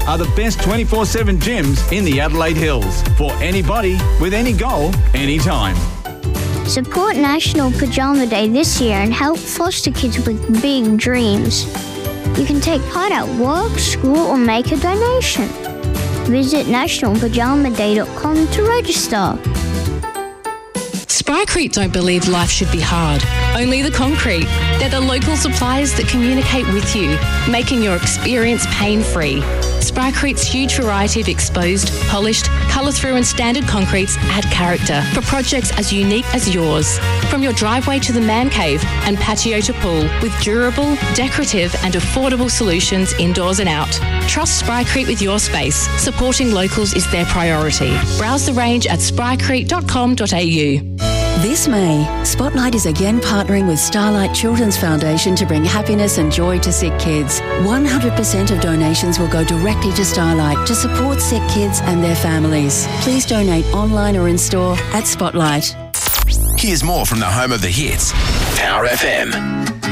are the best 24/7 gyms in the Adelaide Hills for anybody with any goal, anytime. Support National Pajama Day this year and help foster kids with big dreams. You can take part at work, school or make a donation. Visit nationalpajamaday.com to register. Sprycrete don't believe life should be hard, only the concrete. They're the local suppliers that communicate with you, making your experience pain-free. Sprycrete's huge variety of exposed, polished, colour-through and standard concretes add character for projects as unique as yours. From your driveway to the man cave and patio to pool, with durable, decorative and affordable solutions indoors and out. Trust Sprycrete with your space. Supporting locals is their priority. Browse the range at sprycrete.com.au. This May, Spotlight is again partnering with Starlight Children's Foundation to bring happiness and joy to sick kids. 100% of donations will go directly to Starlight to support sick kids and their families. Please donate online or in store at Spotlight. Here's more from the home of the hits, Power FM.